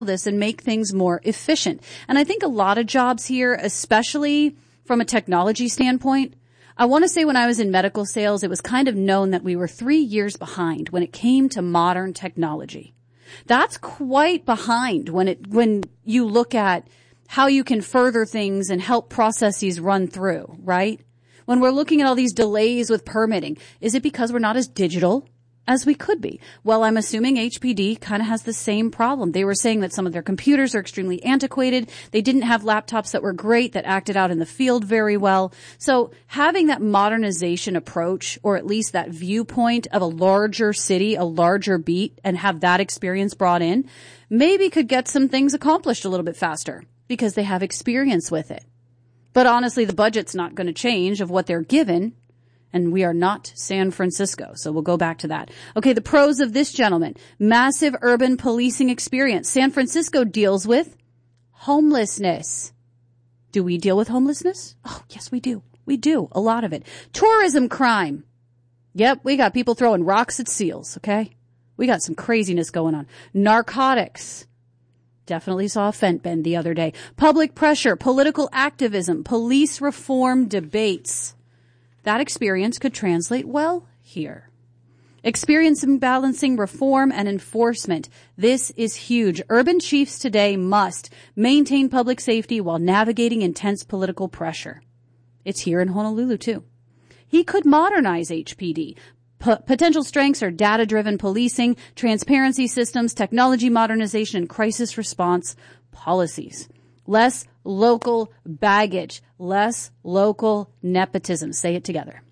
this and make things more efficient. And I think a lot of jobs here, especially from a technology standpoint, I want to say when I was in medical sales, it was kind of known that we were 3 years behind when it came to modern technology. That's quite behind when you look at how you can further things and help processes run through, right? When we're looking at all these delays with permitting, is it because we're not as digital as we could be? Well, I'm assuming HPD kind of has the same problem. They were saying that some of their computers are extremely antiquated. They didn't have laptops that were great, that acted out in the field very well. So having that modernization approach, or at least that viewpoint of a larger city, a larger beat, and have that experience brought in, maybe could get some things accomplished a little bit faster because they have experience with it. But honestly, the budget's not going to change of what they're given. And we are not San Francisco, so we'll go back to that. Okay, the pros of this gentleman. Massive urban policing experience. San Francisco deals with homelessness. Do we deal with homelessness? Oh, yes, we do. We do. A lot of it. Tourism crime. Yep, we got people throwing rocks at seals, okay? We got some craziness going on. Narcotics. Definitely saw a fent bend the other day. Public pressure, political activism, police reform debates. That experience could translate well here. Experience in balancing reform and enforcement. This is huge. Urban chiefs today must maintain public safety while navigating intense political pressure. It's here in Honolulu, too. He could modernize HPD. Potential strengths are data-driven policing, transparency systems, technology modernization, and crisis response policies. Less local baggage, less local nepotism. Say it together.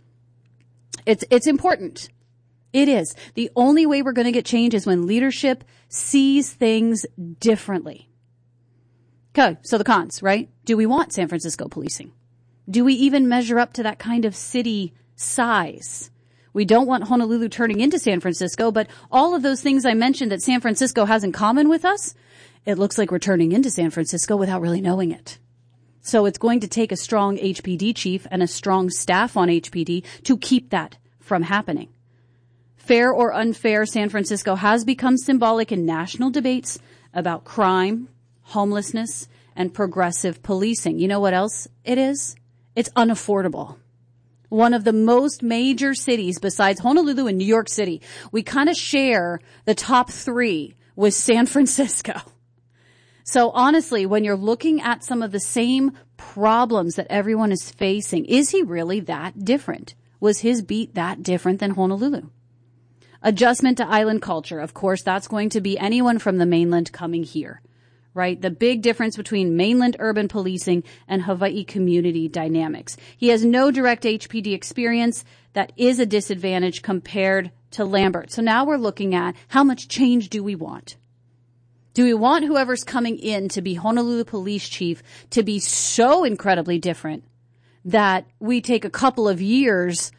It's important. It is. The only way we're going to get change is when leadership sees things differently. Okay, so the cons, right? Do we want San Francisco policing? Do we even measure up to that kind of city size? We don't want Honolulu turning into San Francisco, but all of those things I mentioned that San Francisco has in common with us, it looks like we're turning into San Francisco without really knowing it. So it's going to take a strong HPD chief and a strong staff on HPD to keep that from happening. Fair or unfair, San Francisco has become symbolic in national debates about crime, homelessness, and progressive policing. You know what else it is? It's unaffordable. One of the most major cities besides Honolulu and New York City. We kind of share the top 3 with San Francisco. So honestly, when you're looking at some of the same problems that everyone is facing, is he really that different? Was his beat that different than Honolulu? Adjustment to island culture. Of course, that's going to be anyone from the mainland coming here, right? The big difference between mainland urban policing and Hawaii community dynamics. He has no direct HPD experience. That is a disadvantage compared to Lambert. So now we're looking at how much change do we want? Do we want whoever's coming in to be Honolulu police chief to be so incredibly different that we take a couple of years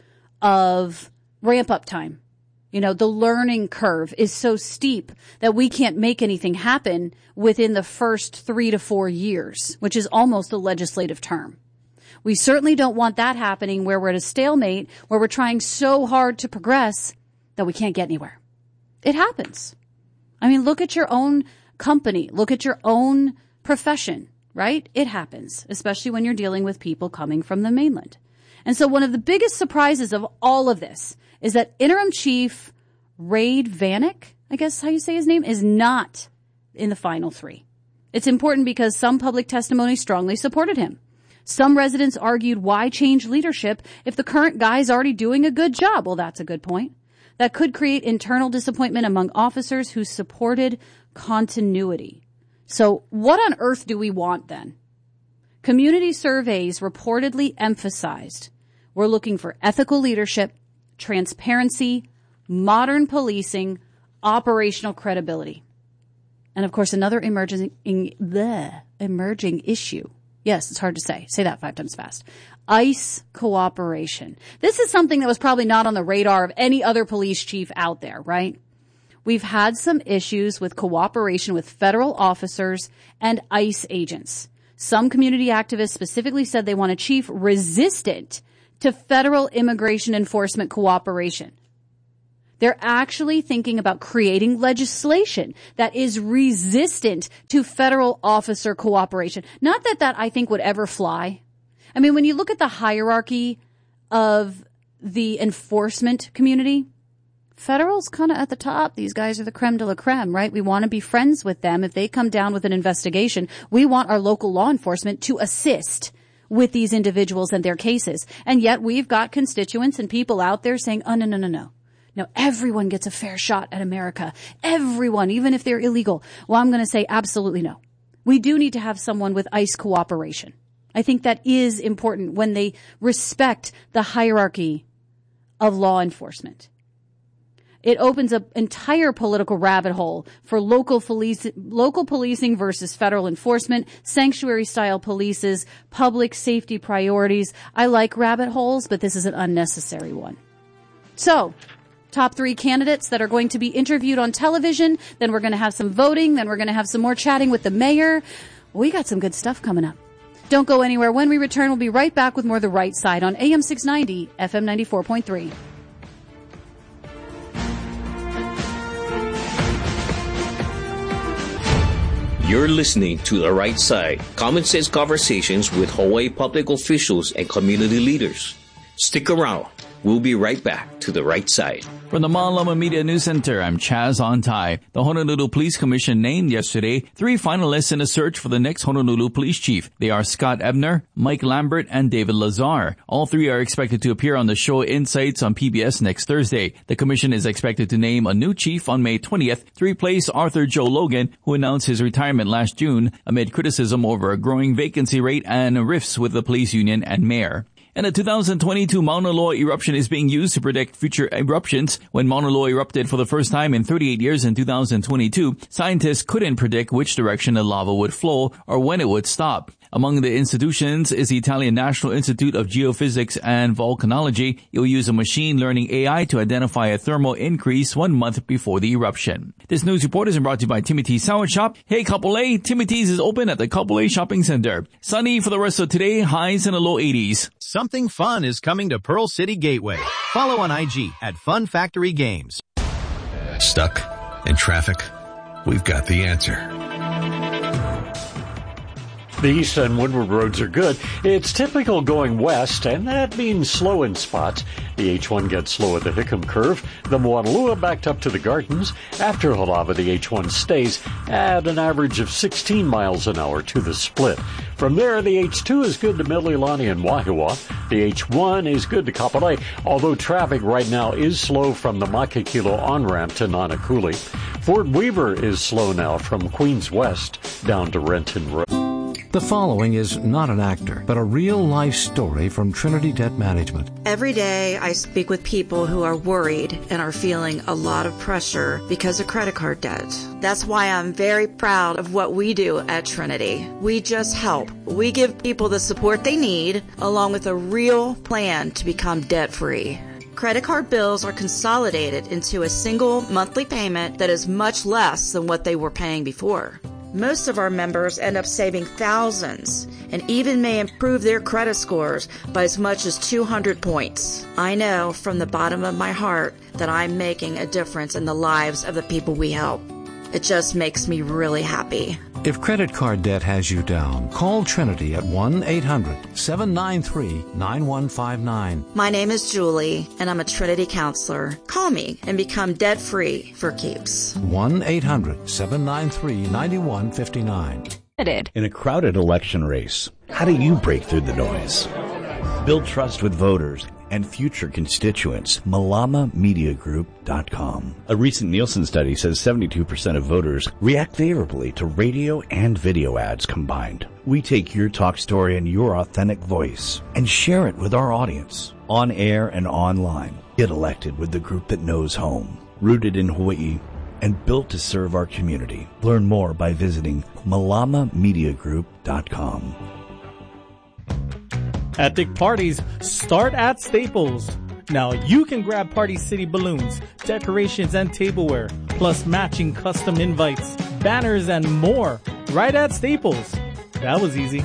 of ramp up time? You know, the learning curve is so steep that we can't make anything happen within the first 3 to 4 years, which is almost a legislative term. We certainly don't want that happening where we're at a stalemate, where we're trying so hard to progress that we can't get anywhere. It happens. I mean, look at your own company. Look at your own profession, right? It happens, especially when you're dealing with people coming from the mainland. And so one of the biggest surprises of all of this is that interim chief Raid Vanek, I guess how you say his name, is not in the final 3. It's important because some public testimony strongly supported him. Some residents argued, why change leadership if the current guy is already doing a good job? Well, that's a good point. That could create internal disappointment among officers who supported continuity. So what on earth do we want then? Community surveys reportedly emphasized we're looking for ethical leadership, transparency, modern policing, operational credibility. And of course, another emerging issue. Yes, it's hard to say. Say that 5 times fast. ICE cooperation. This is something that was probably not on the radar of any other police chief out there, right? We've had some issues with cooperation with federal officers and ICE agents. Some community activists specifically said they want a chief resistant to federal immigration enforcement cooperation. They're actually thinking about creating legislation that is resistant to federal officer cooperation. Not that I think would ever fly. I mean, when you look at the hierarchy of the enforcement community, federal's kind of at the top. These guys are the creme de la creme, right? We want to be friends with them. If they come down with an investigation, we want our local law enforcement to assist with these individuals and their cases. And yet we've got constituents and people out there saying, oh, no. No, everyone gets a fair shot at America. Everyone, even if they're illegal. Well, I'm going to say absolutely no. We do need to have someone with ICE cooperation. I think that is important when they respect the hierarchy of law enforcement. It opens up entire political rabbit hole for local policing versus federal enforcement, sanctuary-style polices, public safety priorities. I like rabbit holes, but this is an unnecessary one. So, top 3 candidates that are going to be interviewed on television. Then we're going to have some voting. Then we're going to have some more chatting with the mayor. We got some good stuff coming up. Don't go anywhere. When we return, we'll be right back with more The Right Side on AM 690, FM 94.3. You're listening to The Right Side, common sense conversations with Hawaii public officials and community leaders. Stick around. We'll be right back to The Right Side. From the Malama Media News Center, I'm Chaz Ontai. The Honolulu Police Commission named yesterday 3 finalists in a search for the next Honolulu Police Chief. They are Scott Ebner, Mike Lambert, and David Lazar. All 3 are expected to appear on the show Insights on PBS next Thursday. The commission is expected to name a new chief on May 20th to replace Arthur Joe Logan, who announced his retirement last June amid criticism over a growing vacancy rate and rifts with the police union and mayor. And the 2022 Mauna Loa eruption is being used to predict future eruptions. When Mauna Loa erupted for the first time in 38 years in 2022, scientists couldn't predict which direction the lava would flow or when it would stop. Among the institutions is the Italian National Institute of Geophysics and Volcanology. It will use a machine learning AI to identify a thermal increase 1 month before the eruption. This news report is brought to you by Timothy's Sour Shop. Hey, Kapolei, Timothy's is open at the Kapolei Shopping Center. Sunny for the rest of today, highs in the low 80s. Something fun is coming to Pearl City Gateway. Follow on IG at Fun Factory Games. Stuck in traffic? We've got the answer. The east and windward roads are good. It's typical going west, and that means slow in spots. The H1 gets slow at the Hickam Curve. The Moanalua backed up to the Gardens. After Halava, the H1 stays at an average of 16 miles an hour to the split. From there, the H2 is good to Mililani and Wahiawa. The H1 is good to Kapolei, although traffic right now is slow from the Makakilo on-ramp to Nanakuli. Fort Weaver is slow now from Queens West down to Renton Road. The following is not an actor, but a real-life story from Trinity Debt Management. Every day I speak with people who are worried and are feeling a lot of pressure because of credit card debt. That's why I'm very proud of what we do at Trinity. We just help. We give people the support they need, along with a real plan to become debt-free. Credit card bills are consolidated into a single monthly payment that is much less than what they were paying before. Most of our members end up saving thousands and even may improve their credit scores by as much as 200 points. I know from the bottom of my heart that I'm making a difference in the lives of the people we help. It just makes me really happy. If credit card debt has you down, call Trinity at 1-800-793-9159. My name is Julie, and I'm a Trinity counselor. Call me and become debt-free for keeps. 1-800-793-9159. In a crowded election race, how do you break through the noise? Build trust with voters and future constituents. MalamaMediaGroup.com. A recent Nielsen study says 72% of voters react favorably to radio and video ads combined. We take your talk story and your authentic voice and share it with our audience, on air and online. Get elected with the group that knows home, rooted in Hawaii, and built to serve our community. Learn more by visiting MalamaMediaGroup.com. Epic parties start at Staples. Now you can grab Party City balloons, decorations, and tableware, plus matching custom invites, banners, and more right at Staples. That was easy.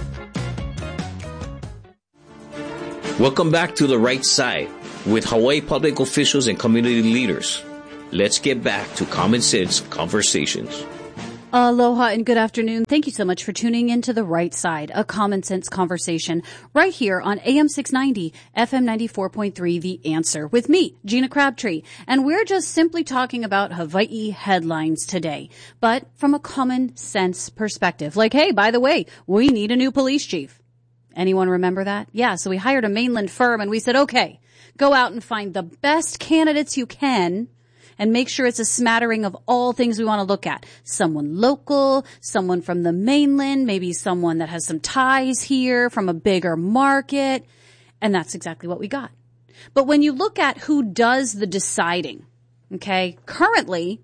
Welcome back to The Right Side with Hawaii public officials and community leaders. let's get back to Common Sense Conversations. Aloha and good afternoon. Thank you so much for tuning in to The Right Side, a common sense conversation right here on AM 690, FM 94.3, The Answer, with me, Gina Crabtree. And we're just simply talking about Hawaii headlines today, but from a common sense perspective. Like, hey, by the way, we need a new police chief. Anyone remember that? Yeah, so we hired a mainland firm and we said, okay, go out and find the best candidates you can and make sure it's a smattering of all things we want to look at. Someone local, someone from the mainland, maybe someone that has some ties here from a bigger market. And that's exactly what we got. But when you look at who does the deciding, okay, currently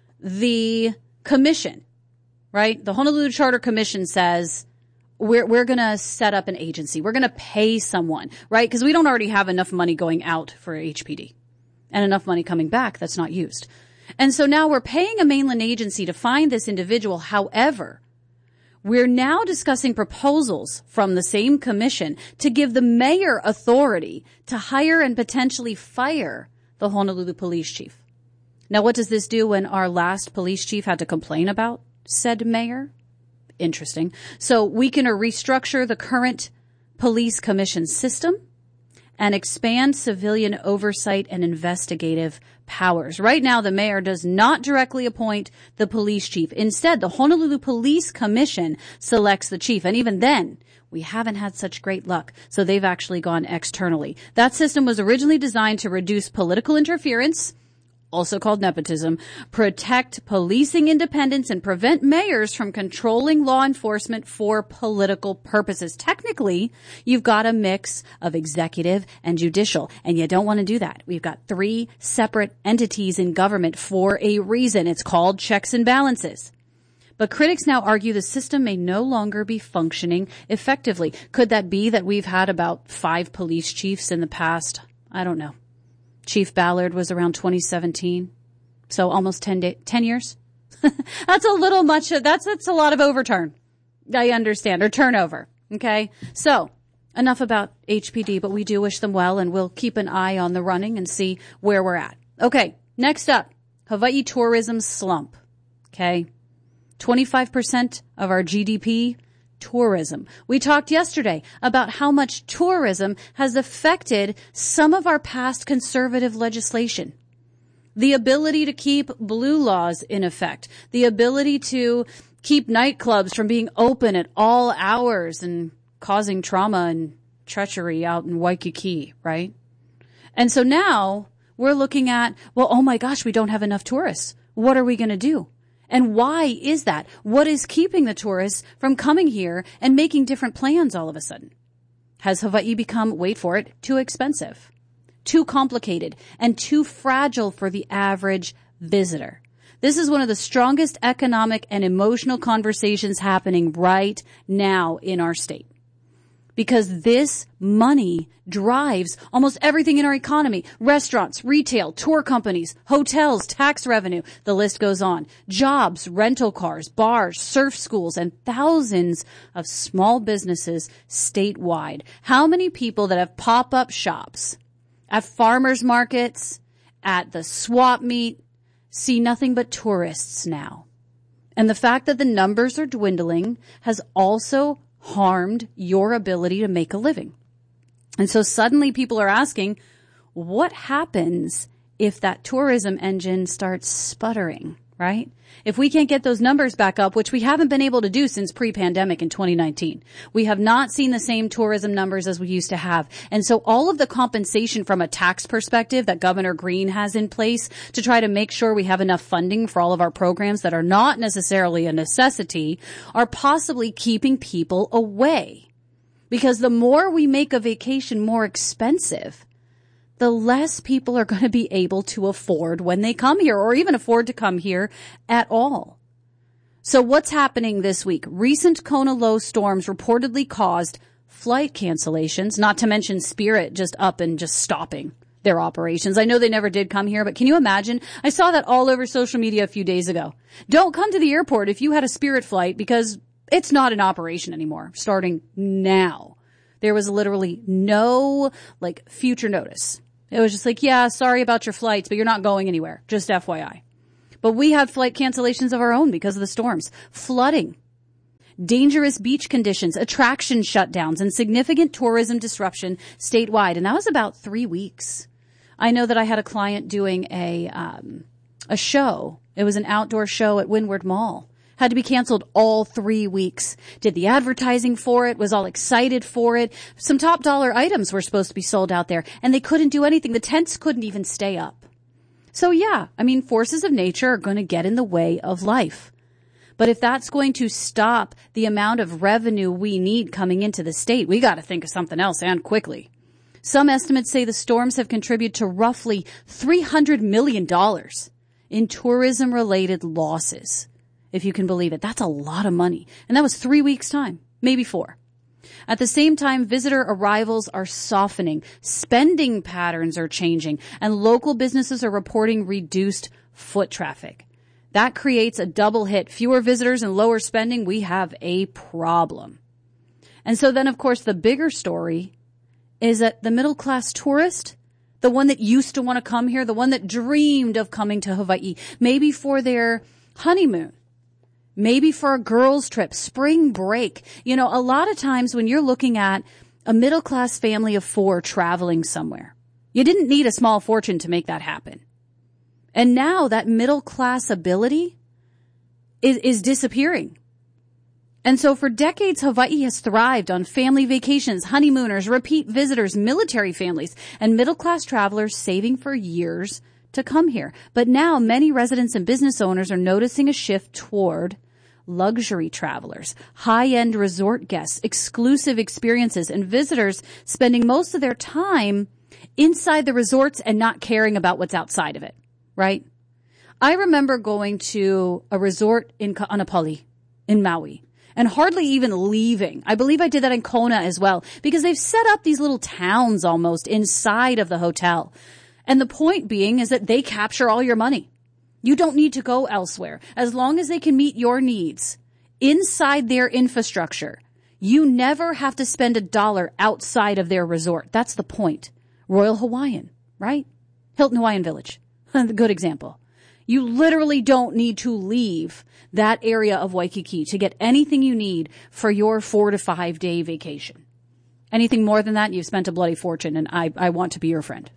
the commission, right? The Honolulu Charter Commission says, we're going to set up an agency. We're going to pay someone, right? Because we don't already have enough money going out for HPD. And enough money coming back that's not used. And so now we're paying a mainland agency to find this individual. However, we're now discussing proposals from the same commission to give the mayor authority to hire and potentially fire the Honolulu police chief. Now, what does this do when our last police chief had to complain about said mayor? Interesting. So we can restructure the current police commission system and expand civilian oversight and investigative powers. Right now, the mayor does not directly appoint the police chief. Instead, the Honolulu Police Commission selects the chief. And even then, we haven't had such great luck. So they've actually gone externally. That system was originally designed to reduce political interference, also called nepotism, protect policing independence, and prevent mayors from controlling law enforcement for political purposes. Technically, you've got a mix of executive and judicial, and you don't want to do that. We've got three separate entities in government for a reason. It's called checks and balances. But critics now argue the system may no longer be functioning effectively. Could that be that we've had about 5 police chiefs in the past? I don't know. Chief Ballard was around 2017. So almost 10 years. That's a little much. That's a lot of overturn. I understand. Or turnover. Okay. So enough about HPD, but we do wish them well, and we'll keep an eye on the running and see where we're at. Okay. Next up, Hawaii tourism slump. Okay. 25% of our GDP, tourism. We talked yesterday about how much tourism has affected some of our past conservative legislation. The ability to keep blue laws in effect. The ability to keep nightclubs from being open at all hours and causing trauma and treachery out in Waikiki, right? And so now we're looking at, well, oh my gosh, we don't have enough tourists. What are we going to do? And why is that? What is keeping the tourists from coming here and making different plans all of a sudden? Has Hawaii become, wait for it, too expensive, too complicated, and too fragile for the average visitor? This is one of the strongest economic and emotional conversations happening right now in our state. Because this money drives almost everything in our economy. Restaurants, retail, tour companies, hotels, tax revenue. The list goes on. Jobs, rental cars, bars, surf schools, and thousands of small businesses statewide. How many people that have pop-up shops at farmers markets, at the swap meet, see nothing but tourists now? And the fact that the numbers are dwindling has also harmed your ability to make a living. And so suddenly people are asking, what happens if that tourism engine starts sputtering, right? If we can't get those numbers back up, which we haven't been able to do since pre-pandemic in 2019, we have not seen the same tourism numbers as we used to have. And so all of the compensation from a tax perspective that Governor Green has in place to try to make sure we have enough funding for all of our programs that are not necessarily a necessity are possibly keeping people away. Because the more we make a vacation more expensive, the less people are going to be able to afford when they come here, or even afford to come here at all. So what's happening this week? Recent Kona low storms reportedly caused flight cancellations, not to mention Spirit just up and just stopping their operations. I know they never did come here, but can you imagine? I saw that all over social media a few days ago. Don't come to the airport if you had a Spirit flight, because it's not in operation anymore, starting now. There was literally no future notice. It was just like, yeah, sorry about your flights, but you're not going anywhere. Just FYI. But we had flight cancellations of our own because of the storms, flooding, dangerous beach conditions, attraction shutdowns, and significant tourism disruption statewide. And that was about 3 weeks. I know that I had a client doing a show. It was an outdoor show at Windward Mall. Had to be canceled all 3 weeks. Did the advertising for it, was all excited for it. Some top dollar items were supposed to be sold out there, and they couldn't do anything. The tents couldn't even stay up. So yeah, I mean, forces of nature are going to get in the way of life. But if that's going to stop the amount of revenue we need coming into the state, we got to think of something else, and quickly. Some estimates say the storms have contributed to roughly $300 million in tourism-related losses. If you can believe it, that's a lot of money. And that was 3 weeks' time, maybe 4. At the same time, visitor arrivals are softening, spending patterns are changing, and local businesses are reporting reduced foot traffic. That creates a double hit. Fewer visitors and lower spending, we have a problem. And so then, of course, the bigger story is that the middle-class tourist, the one that used to want to come here, the one that dreamed of coming to Hawaii, maybe for their honeymoon, maybe for a girls' trip, spring break. You know, a lot of times when you're looking at a middle-class family of 4 traveling somewhere, you didn't need a small fortune to make that happen. And now that middle-class ability is disappearing. And so for decades, Hawaii has thrived on family vacations, honeymooners, repeat visitors, military families, and middle-class travelers saving for years to come here. But now many residents and business owners are noticing a shift toward luxury travelers, high-end resort guests, exclusive experiences, and visitors spending most of their time inside the resorts and not caring about what's outside of it, right? I remember going to a resort in Ka'anapali in Maui and hardly even leaving. I believe I did that in Kona as well, because they've set up these little towns almost inside of the hotel. And the point being is that they capture all your money. You don't need to go elsewhere. As long as they can meet your needs inside their infrastructure, you never have to spend $1 outside of their resort. That's the point. Royal Hawaiian, right? Hilton Hawaiian Village. A good example. You literally don't need to leave that area of Waikiki to get anything you need for your 4 to 5 day vacation. Anything more than that, you've spent a bloody fortune, and I want to be your friend.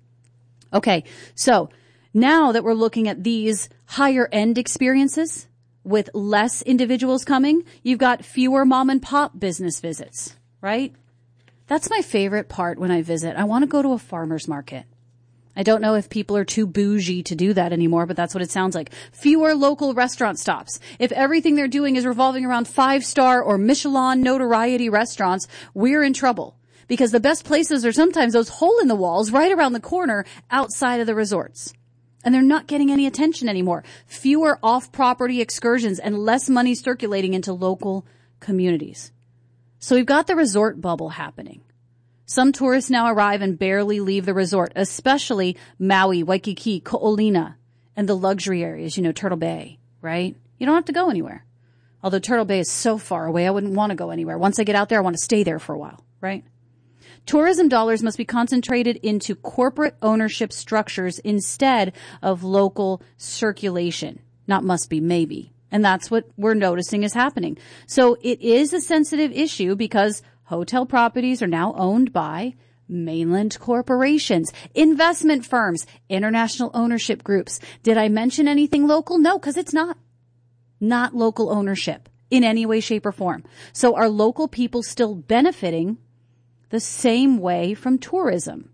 Okay, so now that we're looking at these higher end experiences with less individuals coming, you've got fewer mom and pop business visits, right? That's my favorite part when I visit. I want to go to a farmer's market. I don't know if people are too bougie to do that anymore, but that's what it sounds like. Fewer local restaurant stops. If everything they're doing is revolving around 5-star or Michelin notoriety restaurants, we're in trouble. Because the best places are sometimes those hole in the walls right around the corner outside of the resorts. And they're not getting any attention anymore. Fewer off-property excursions and less money circulating into local communities. So we've got the resort bubble happening. Some tourists now arrive and barely leave the resort, especially Maui, Waikiki, Ko'olina, and the luxury areas, Turtle Bay, right? You don't have to go anywhere. Although Turtle Bay is so far away, I wouldn't want to go anywhere. Once I get out there, I want to stay there for a while, right? Tourism dollars must be concentrated into corporate ownership structures instead of local circulation. Not must be, maybe. And that's what we're noticing is happening. So it is a sensitive issue because hotel properties are now owned by mainland corporations, investment firms, international ownership groups. Did I mention anything local? No, because it's not local ownership in any way, shape, or form. So are local people still benefiting the same way from tourism?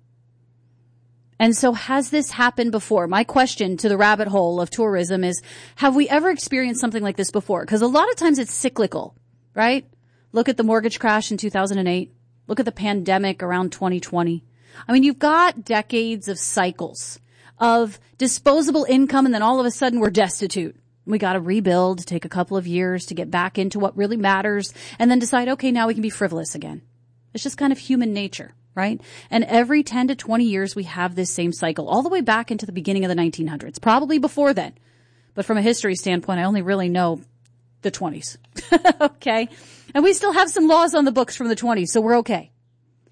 And so has this happened before? My question to the rabbit hole of tourism is, have we ever experienced something like this before? Because a lot of times it's cyclical, right? Look at the mortgage crash in 2008. Look at the pandemic around 2020. I mean, you've got decades of cycles of disposable income, and then all of a sudden we're destitute. We got to rebuild, take a couple of years to get back into what really matters, and then decide, okay, now we can be frivolous again. It's just kind of human nature, right? And every 10 to 20 years, we have this same cycle, all the way back into the beginning of the 1900s, probably before then. But from a history standpoint, I only really know the 20s. Okay? And we still have some laws on the books from the 20s, so we're okay.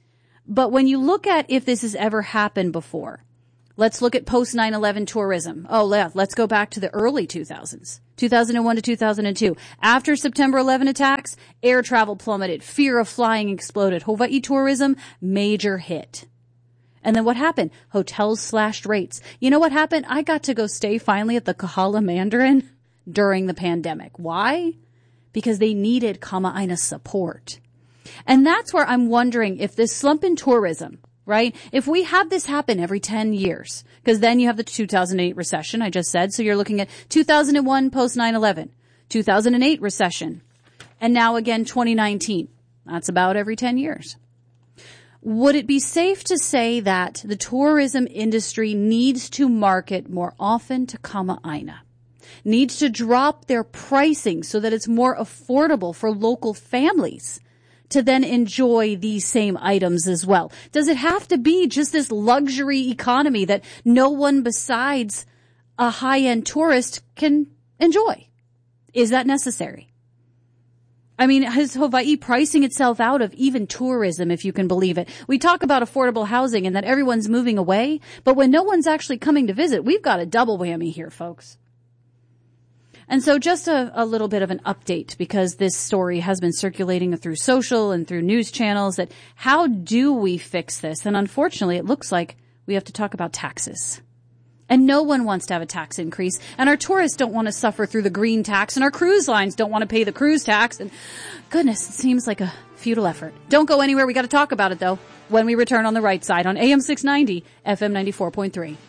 But when you look at if this has ever happened before, let's look at post 9/11 tourism. Oh, yeah, let's go back to the early 2000s, 2001 to 2002. After September 11 attacks, air travel plummeted. Fear of flying exploded. Hawaii tourism, major hit. And then what happened? Hotels slashed rates. You know what happened? I got to go stay finally at the Kahala Mandarin during the pandemic. Why? Because they needed Kama'aina support. And that's where I'm wondering if this slump in tourism, right? If we have this happen every 10 years, because then you have the 2008 recession, I just said. So you're looking at 2001 post 9/11, 2008 recession, and now again 2019. That's about every 10 years. Would it be safe to say that the tourism industry needs to market more often to Kama'aina? Needs to drop their pricing so that it's more affordable for local families to then enjoy these same items as well? Does it have to be just this luxury economy that no one besides a high-end tourist can enjoy? Is that necessary? I mean, is Hawaii pricing itself out of even tourism, if you can believe it? We talk about affordable housing and that everyone's moving away, but when no one's actually coming to visit, we've got a double whammy here, folks. And so just a little bit of an update, because this story has been circulating through social and through news channels, that how do we fix this? And unfortunately, it looks like we have to talk about taxes. And no one wants to have a tax increase. And our tourists don't want to suffer through the green tax. And our cruise lines don't want to pay the cruise tax. And goodness, it seems like a futile effort. Don't go anywhere. We got to talk about it, though, when we return on The Right Side on AM 690, FM 94.3.